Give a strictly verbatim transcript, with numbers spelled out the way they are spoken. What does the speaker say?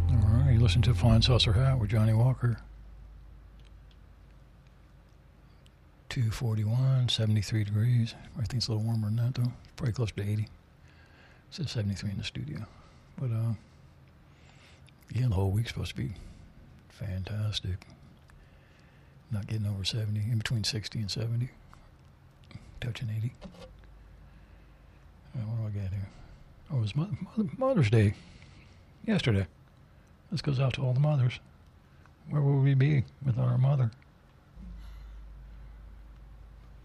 All right, you listen to Flying Saucer Hat with Johnny Walker. two forty-one, seventy-three degrees. I think it's a little warmer than that, though. Probably close to eighty. It says seventy-three in the studio. But, uh, yeah, the whole week's supposed to be fantastic. Not getting over seventy, in between sixty and seventy. Touching eighty. Uh, what do I got here? Oh, it was Mother, Mother, Mother's Day yesterday. This goes out to all the mothers. Where would we be without our mother?